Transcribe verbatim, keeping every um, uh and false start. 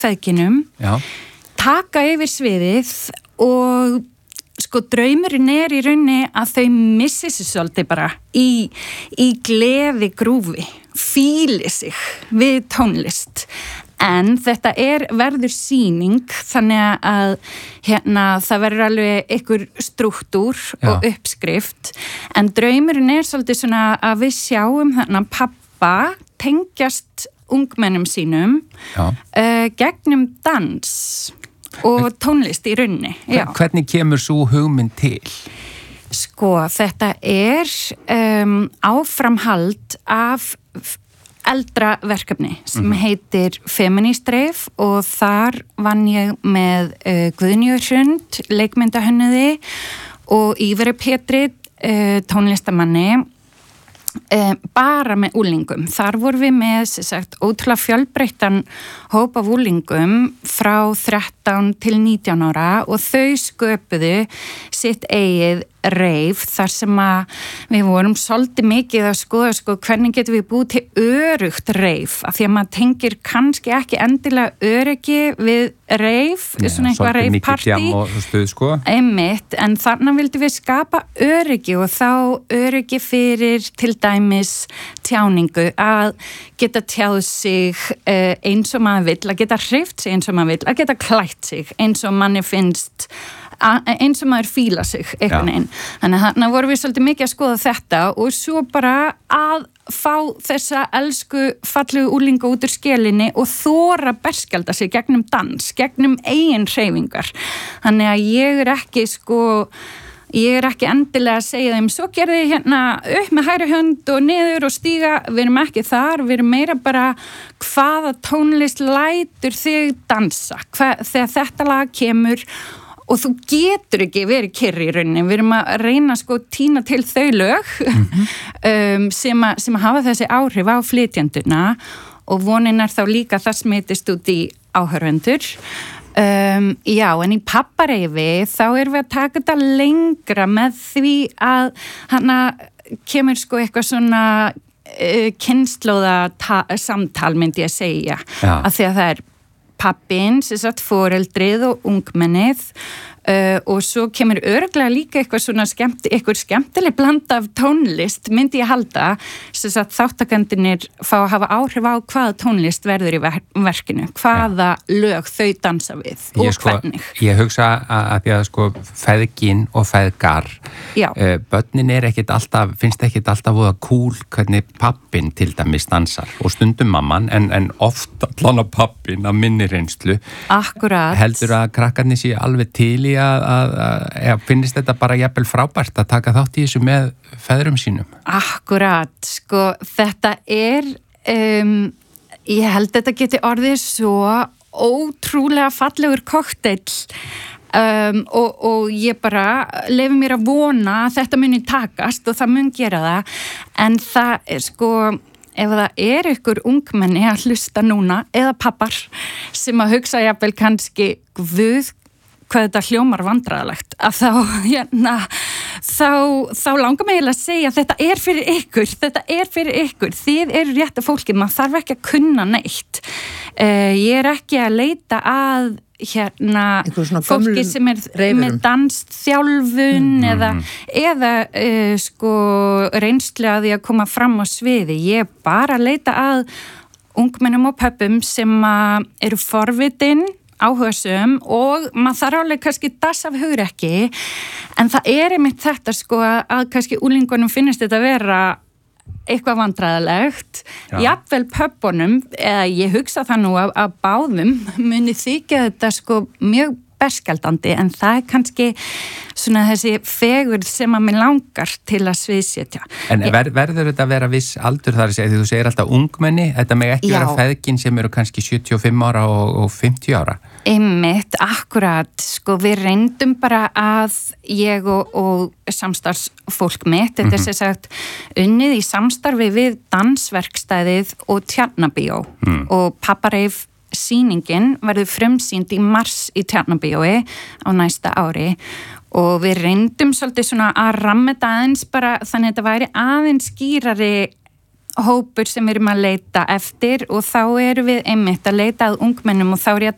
feðginum, Já. taka yfir sviðið og sko draumurinn er í rauninni að þau missi sig svolítið bara í, í gleði grúfi, fíli sig við tónlist. En þetta er verður sýning þannig að hérna, það verður alveg einhver strúktúr Já. Og uppskrift. En draumurinn er svolítið svona að við sjáum þarna pappa tengjast ungmennum sínum uh, gegnum dans og tónlist í rauninni. Já. Hvernig kemur svo hugmynd til? Sko, þetta er um, áframhald af eldra verkefni sem mm-hmm. heitir Feministreif og þar vann ég með uh, Guðnýju Hrund, leikmyndahönnuði og Íveri Petri, uh, tónlistamanni, uh, bara með úlingum. Þar vorum við með, sem sagt, ótrúlega fjölbreyttan hóp af úlingum frá þrettán til nítján ára og þau sköpuðu sitt eigið reif þar sem að við vorum svolítið mikið að skoða sko hvernig getum við búið til örugt reif af því að maður tengir kannski ekki endilega öryggi við reif, ja, svona eitthvað reifpartí sko. einmitt, en þarna vildum við skapa öryggi og þá öryggi fyrir til dæmis tjáningu að geta tjáð sig uh, eins og maður vill, að geta hreift sig eins og maður vill, að geta klætt sig eins og manni finnst eins og maður fíla sig einhvern veginn. Þannig að þarna vorum við svolítið mikið að skoða þetta og svo bara að fá þessa elsku fallegu úlinga út úr skelinni og þora berskjalda sig gegnum dans, gegnum eigin hreyfingar. Þannig að ég er ekki sko ég er ekki endilega að segja þeim svo gerði ég hérna upp með hægri hönd og niður og stíga, við erum ekki þar, við erum meira bara hvaða tónlist lætur þig dansa, Hva, þegar þetta lag kemur og þú getur ekki verið kyrr í rauninni, við erum að reyna sko tína til þau lög mm-hmm. um, sem, a, sem að hafa þessi áhrif á flytjanduna og vonin er þá líka það smitist út í áhörvendur. Um, já, en í pappareifi þá erum við að taka þetta lengra með því að hana kemur sko eitthvað svona uh, kynnslóða ta- samtal myndi ég segja, já. Að því að það er pappin, sem sagt foreldrið og ungmennið uh, og svo kemur örugglega líka eitthvað svona skemmt, eitthvað skemmtileg blanda af tónlist, myndi ég halda, sem sagt þáttakendinir fá að hafa áhrif á hvaða tónlist verður í ver- verkinu, hvaða ja. Lög þau dansa við og ég, sko, hvernig. Ég hugsa að, að, að sko feðgin og feðgar, uh, börnin er ekkit alltaf, finnst ekkit alltaf voða cool hvernig pappin til dæmis dansar og stundum mamman, en, en oft allan að pappin að minni reynslu. Akkurat. Heldur að krakkarnir sé alveg til í að, að, að, að finnist þetta bara jafnvel frábært að taka þátt í þessu með feðrum sínum? Akkurat, sko, þetta er, um, ég held þetta geti orðið svo ótrúlega fallegur kokteil um, og, og ég bara leyfi mér að vona að þetta muni takast og það mun gera það, en það er sko ef það er ykkur ungmenni að hlusta núna, eða pappar sem að hugsa jafnvel kannski guð, hvað þetta hljómar vandræðalegt, að þá hérna, þá, þá langar mig að segja að þetta er fyrir ykkur, þetta er fyrir ykkur, þið eru rétta fólki, maður þarf ekki að kunna neitt. Uh, ég er ekki að leita að hérna fólki sem er reifurum. Með dansþjálfun mm. eða, eða uh, sko reynslu að því að koma fram á sviði. Ég er bara að leita að ungmennum og pöppum sem eru forvitin, áhugasum og maður þarf alveg kannski dass af hugrekki, en það er einmitt þetta sko að kannski úlingunum finnist þetta að vera eitthvað vandræðalegt, jafnvel pöppunum, eða ég hugsa það nú að, að báðum muni þykja þetta sko mjög berskjaldandi, en það er kannski svona þessi fegurð sem að mér langar til að sviðsetja. En ver, verður þetta að vera viss aldur þar að segja, því þú segir alltaf ungmenni, þetta meg ekki Já. Vera feðgin sem eru kannski sjötíu og fimm ára og, og fimmtíu ára? Einmitt, akkurat, sko við reyndum bara að ég og, og samstarfsfólk mitt, þetta mm-hmm. er sem sagt unnið í samstarfi við dansverkstæðið og Tjarnabíó mm. og pappareif sýningin verður frumsýnd í mars í Tjarnabíói á næsta ári og við reyndum svolítið svona að ramma þetta aðeins bara þannig að þetta væri aðeins skýrari hópur sem við erum að leita eftir og þá erum við einmitt að leita að ungmennum og þá er ég að